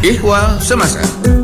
Ihwal Semasa.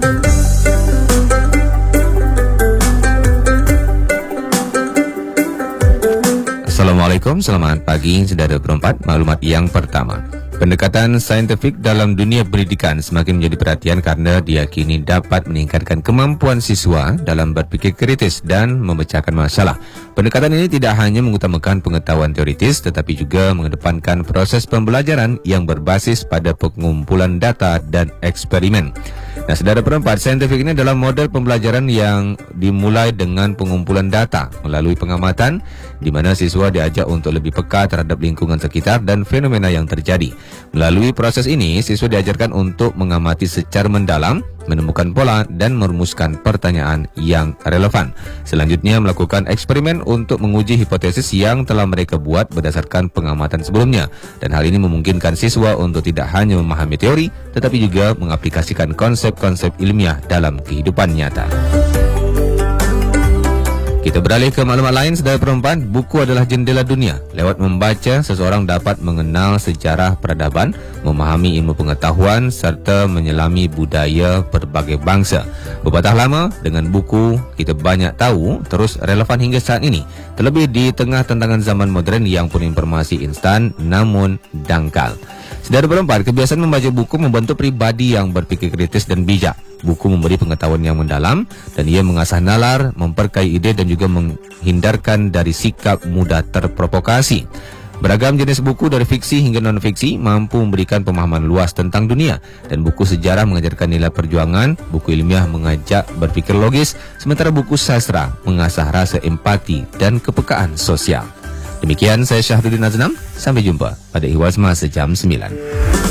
Assalamualaikum, selamat pagi saudara perempat. Maklumat yang pertama, pendekatan saintifik dalam dunia pendidikan semakin menjadi perhatian karena diyakini dapat meningkatkan kemampuan siswa dalam berpikir kritis dan memecahkan masalah. Pendekatan ini tidak hanya mengutamakan pengetahuan teoritis tetapi juga mengedepankan proses pembelajaran yang berbasis pada pengumpulan data dan eksperimen. Nah, saudara perempat, saintifik ini adalah model pembelajaran yang dimulai dengan pengumpulan data melalui pengamatan, di mana siswa diajak untuk lebih peka terhadap lingkungan sekitar dan fenomena yang terjadi. Melalui proses ini, siswa diajarkan untuk mengamati secara mendalam, menemukan pola dan merumuskan pertanyaan yang relevan. Selanjutnya, melakukan eksperimen untuk menguji hipotesis yang telah mereka buat berdasarkan pengamatan sebelumnya. Dan hal ini memungkinkan siswa untuk tidak hanya memahami teori, tetapi juga mengaplikasikan konsep-konsep ilmiah dalam kehidupan nyata. Kita beralih ke maklumat lain, saudara perempuan. Buku adalah jendela dunia. Lewat membaca, seseorang dapat mengenal sejarah peradaban, memahami ilmu pengetahuan, serta menyelami budaya berbagai bangsa. Berpatah lama, dengan buku, kita banyak tahu, terus relevan hingga saat ini. Terlebih di tengah tantangan zaman moden yang penuh informasi instan, namun dangkal. Saudara perempuan, kebiasaan membaca buku membentuk pribadi yang berpikir kritis dan bijak. Buku memberi pengetahuan yang mendalam dan ia mengasah nalar, memperkaya ide dan juga menghindarkan dari sikap mudah terprovokasi. Beragam jenis buku dari fiksi hingga non-fiksi mampu memberikan pemahaman luas tentang dunia, dan buku sejarah mengajarkan nilai perjuangan, buku ilmiah mengajak berpikir logis, sementara buku sastra mengasah rasa empati dan kepekaan sosial. Demikian saya Syahruddin Aznam, sampai jumpa pada Ihwal Semasa jam 9.